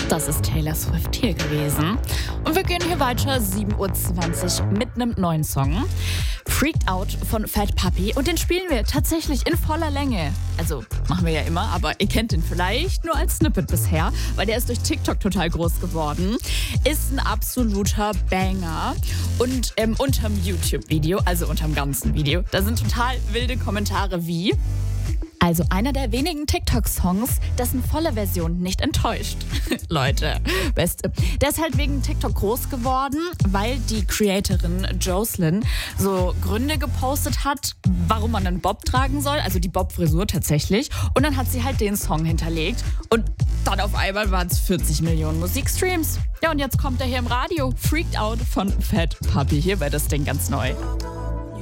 Das ist Taylor Swift hier gewesen. Und wir gehen hier weiter, 7:20 Uhr mit einem neuen Song. Freaked Out von Fat Puppy. Und den spielen wir tatsächlich in voller Länge. Also machen wir ja immer, aber ihr kennt den vielleicht nur als Snippet bisher, weil der ist durch TikTok total groß geworden. Ist ein absoluter Banger. Und unterm YouTube-Video, also unterm ganzen Video, da sind total wilde Kommentare wie: Also einer der wenigen TikTok-Songs, dessen volle Version nicht enttäuscht. Leute, Beste. Der ist halt wegen TikTok groß geworden, weil die Creatorin Jocelyn so Gründe gepostet hat, warum man einen Bob tragen soll, also die Bob-Frisur tatsächlich. Und dann hat sie halt den Song hinterlegt und dann auf einmal waren es 40 Millionen Musikstreams. Ja, und jetzt kommt er hier im Radio. Freaked Out von Fat Puppy. Hier wäre das Ding ganz neu.